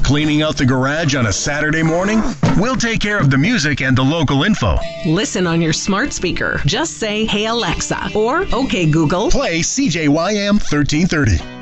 Cleaning out the garage on a Saturday morning? We'll take care of the music and the local info. Listen on your smart speaker. Just say, "Hey Alexa," or "Okay Google, Play CJYM 1330.